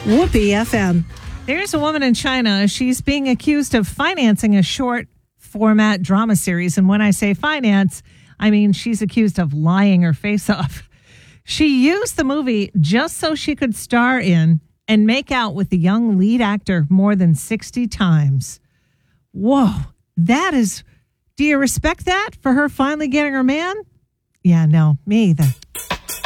Whoopee FM. There's a woman in China. She's being accused of financing a short format drama series. And when I say finance, I mean she's accused of lying her face off. She used the movie just so she could star in and make out with the young lead actor more than 60 times. Whoa, that is, do you respect that for her finally getting her man? Yeah, no, me either.